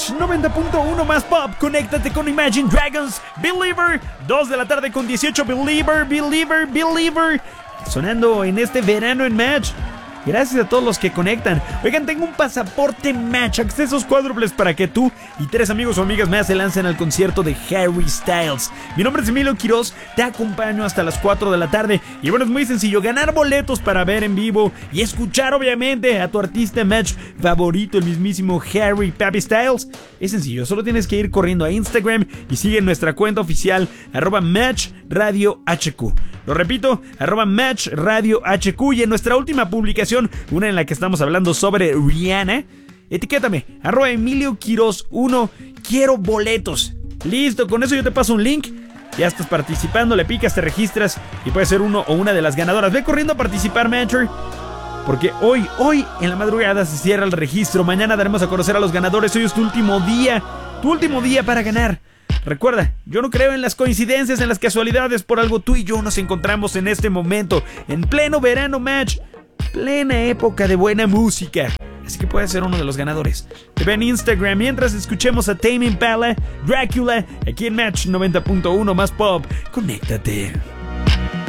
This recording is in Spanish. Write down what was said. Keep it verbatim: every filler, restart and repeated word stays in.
Match noventa punto uno más pop. Conéctate con Imagine Dragons, Believer. dos de la tarde con dieciocho. Believer, Believer, Believer. Sonando en este verano en Match. Gracias a todos los que conectan. Oigan, tengo un pasaporte Match, accesos cuádruples para que tú y tres amigos o amigas más se lancen al concierto de Harry Styles. Mi nombre es Emilio Quiroz, te acompaño hasta las cuatro de la tarde. Y bueno, es muy sencillo, ganar boletos para ver en vivo y escuchar obviamente a tu artista Match favorito, el mismísimo Harry Papi Styles. Es sencillo, solo tienes que ir corriendo a Instagram y sigue nuestra cuenta oficial, arroba Match Radio H Q. Lo repito, arroba Match Radio H Q. Y en nuestra última publicación, una en la que estamos hablando sobre Rihanna, etiquétame, arroba Emilio Quiroz uno, quiero boletos. Listo, con eso yo te paso un link. Ya estás participando, le picas, te registras y puedes ser uno o una de las ganadoras. Ve corriendo a participar, Matcher, porque hoy, hoy en la madrugada se cierra el registro. Mañana daremos a conocer a los ganadores. Hoy es tu último día, tu último día para ganar. Recuerda, yo no creo en las coincidencias, en las casualidades. Por algo tú y yo nos encontramos en este momento, en pleno verano Match, plena época de buena música. Así que puedes ser uno de los ganadores. Te veo en Instagram mientras escuchemos a Tame Impala, Dracula, aquí en Match noventa punto uno más pop. Conéctate.